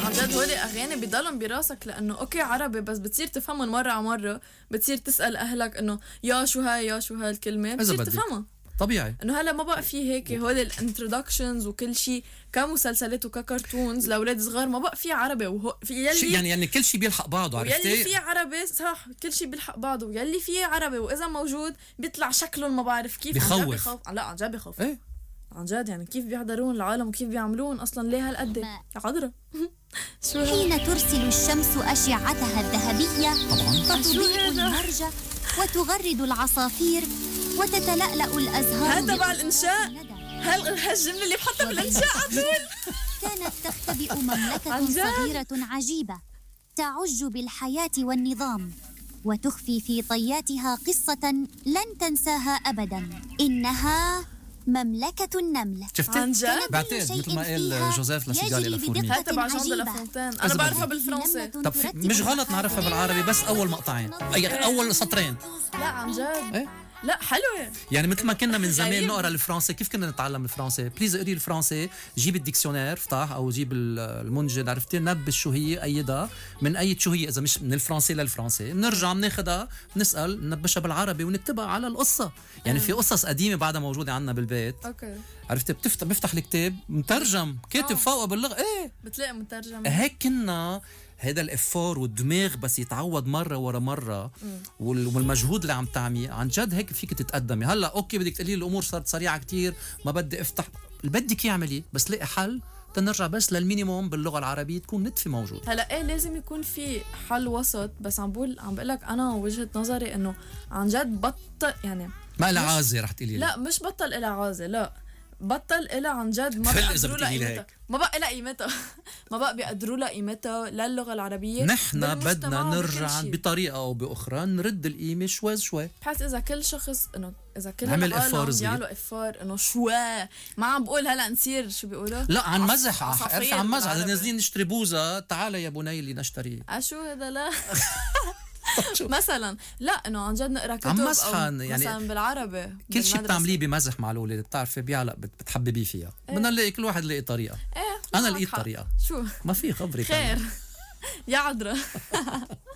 عن جد هولي اغاني بضلهم براسك، لانه اوكي عربي بس بتصير تفهمهم مره على مره، بتصير تسال اهلك انه يا شو هاي الكلمه، بتصير تفهمها طبيعي. انه هلا ما بقى في هيك هول الانترودكشنز وكل شيء كمسلسلات وككرتونز لاولاد صغار، ما بقى في عربي في يلي يعني كل شيء بيلحق بعضه، عرفتي؟ يلي في عربي صح، كل شيء بيلحق بعضه، يلي في عربي واذا موجود بيطلع شكلهم ما بعرف كيف، بخوف. لا عن جد بخوف. ايه عن جد يعني كيف بيحضرون العالم وكيف بيعملون اصلا، ليه هالقد يا عذرة. شو حين ترسل الشمس أشعتها الذهبية طبعا فتضيء المرج وتغرد العصافير وتتلألأ الأزهار. هذا تبع الإنشاء، هالجملة اللي بحطها بالإنشاء على طول. كانت تختبئ مملكة صغيرة عجيبة تعج بالحياة والنظام، وتخفي في طياتها قصة لن تنساها أبدا. إنها مملكة النمل. شفتي؟ عن جد؟ بعتقد مثل ما قال جوزيف لاسيغالي لافورني. هاي تبع جون دو لافونتين، أنا بعرفها بالفرنسي. طب مش غلط نعرفها بالعربي بس أول مقطعين، أول سطرين. لا عن جد إيه؟ لا حلوة. يعني مثل ما كنا من زمان غريب. نقرا الفرنسي، كيف كنا نتعلم الفرنسي؟ بليز اقري الفرنسي، جيب الديكسيونير افتح او جيب المنجد، عرفتي؟ نبش شو هي ايدها من اي شو هي، اذا مش من الفرنسي للفرنسي بنرجع بناخذها بنسال نبشها بالعربي ونكتبها على القصه. يعني في قصص قديمه بعدها موجوده عندنا بالبيت. اوكي عرفتي؟ بفتح الكتاب مترجم كاتب فوقه باللغه. ايه بتلاقي مترجم. هيك كنا هذا الافور والدماغ بس يتعود مره ورا مره والمجهود اللي عم تعمليه عن جد هيك فيك تتقدمي. هلا اوكي بدك تقولي الامور صارت سريعه كتير، ما بدي افتح اللي بدك يعملي، بس لاقي حل تنرجع بس للمينيموم باللغه العربيه تكون نتفه موجود. هلا ايه لازم يكون في حل وسط، بس عم بقول لك انا وجهه نظري انه عن جد بطل يعني ما لها عازه رح تقولي لا مش بطل إلها عازه، لا بطل إلها عن جد ما بيقدروا لها قيمتها، ما بقى لها قيمتها ما بقى بيقدروا لها قيمتها للغه العربيه. نحن بدنا نرجع بطريقه او باخرى نرد القيمه شوي بحس اذا كل شخص انه اذا كل عمل العالم إفار صغير. يعملوا افار انه ما عم بقول هلا نصير شو بيقولوا لا عن مزح، عرفت؟ عن مزح. اذا بالعربي. نازلين نشتري بوزه تعال يا بني لنشتري شو هذا لا مثلا لا انه عن جد نقرا كتب عم او مسحن يعني مثلا بالعربي كل شيء بالمدرسة. بتعمليه بمزح مع الاولاد بتعرفي بيعلق بتحببيه فيها. بدنا نلاقي كل واحد يلاقي طريقه. ايه انا لقيت طريقه، شو ما في خبري خير يا عذرة.